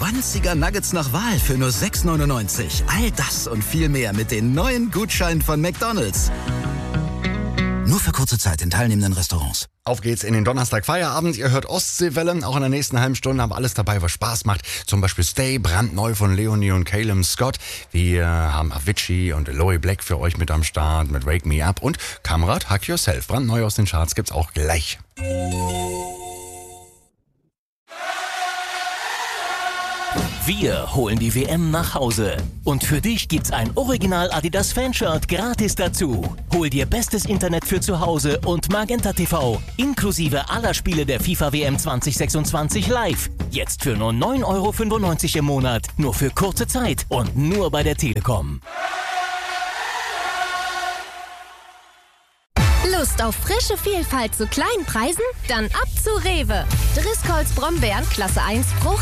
20er Nuggets nach Wahl für nur 6,99. All das und viel mehr mit den neuen Gutscheinen von McDonald's. Nur für kurze Zeit in teilnehmenden Restaurants. Auf geht's in den Donnerstag-Feierabend. Ihr hört Ostseewellen. Auch in der nächsten halben Stunde haben wir alles dabei, was Spaß macht. Zum Beispiel Stay, brandneu von Leonie und Calum Scott. Wir haben Avicii und Eloy Black für euch mit am Start mit Wake Me Up. Und Kamrat, Hug Yourself. Brandneu aus den Charts gibt's auch gleich. Wir holen die WM nach Hause. Und für dich gibt's ein Original Adidas Fanshirt gratis dazu. Hol dir bestes Internet für zu Hause und Magenta TV, inklusive aller Spiele der FIFA WM 2026 live. Jetzt für nur 9,95 € im Monat. Nur für kurze Zeit und nur bei der Telekom. Lust auf frische Vielfalt zu kleinen Preisen? Dann ab zu Rewe. Driscolls Brombeeren Klasse 1 Frucht.